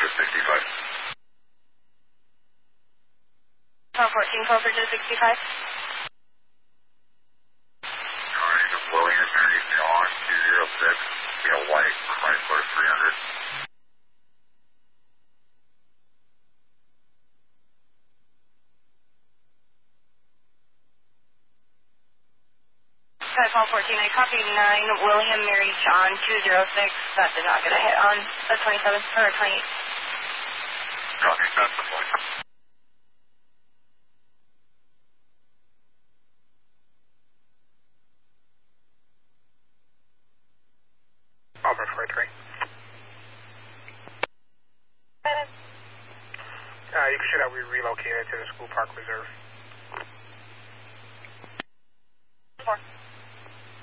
65. Call 14, call for 65. Alright, William, Mary, John, 206, Bill White, for flight course 300. Call 14, I copy 9, William, Mary, John, 206. That did not get a hit on the 27th or 28th. Copy, that's the point. Over 43. You should have relocated to the School Park Reserve.